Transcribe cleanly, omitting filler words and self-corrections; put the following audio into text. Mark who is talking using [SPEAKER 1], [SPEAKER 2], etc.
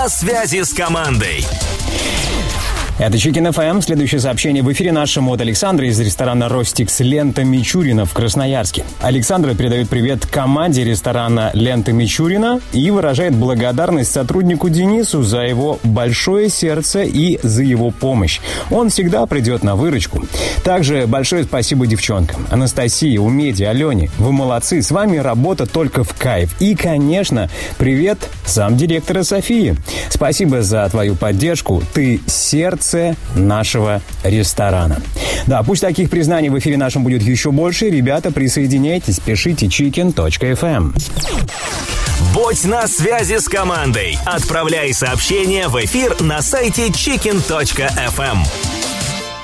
[SPEAKER 1] на связи с командой.
[SPEAKER 2] Это Chicken FM. Следующее сообщение в эфире нашему от Александра из ресторана «Ростикс» «Лента Мичурина» в Красноярске. Александра передает привет команде ресторана «Лента Мичурина» и выражает благодарность сотруднику Денису за его большое сердце и за его помощь. Он всегда придет на выручку. Также большое спасибо девчонкам. Анастасии, Умеде, Алене. Вы молодцы. С вами работа только в кайф. И, конечно, привет замдиректора Софии. Спасибо за твою поддержку. Ты сердце нашего ресторана. Да, пусть таких признаний в эфире нашем будет еще больше. Ребята, присоединяйтесь, пишите chicken.fm.
[SPEAKER 1] Будь на связи с командой. Отправляй сообщения в эфир на сайте chicken.fm.